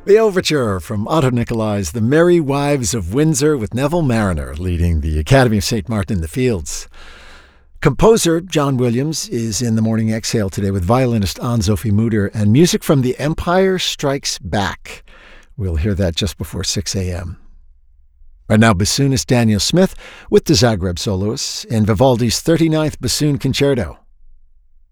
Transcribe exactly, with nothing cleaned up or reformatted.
The overture from Otto Nicolai's The Merry Wives of Windsor with Neville Marriner leading the Academy of Saint Martin in the Fields. Composer John Williams is in the Morning Exhale today with violinist Ann-Sophie Mutter and music from The Empire Strikes Back. We'll hear that just before six a.m. Right now, bassoonist Daniel Smith with the Zagreb Soloists in Vivaldi's thirty-ninth Bassoon Concerto.